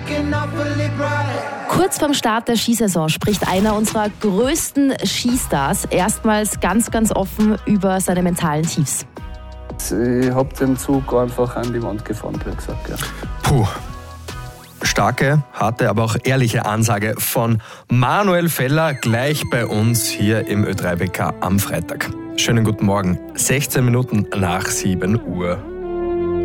Kurz vorm Start der Skisaison spricht einer unserer größten Skistars erstmals ganz, ganz offen über seine mentalen Tiefs. Ich habe den Zug einfach an die Wand gefahren, wie gesagt. Ja. Puh. Starke, harte, aber auch ehrliche Ansage von Manuel Feller gleich bei uns hier im Ö3WK am Freitag. Schönen guten Morgen, 16 Minuten nach 7 Uhr.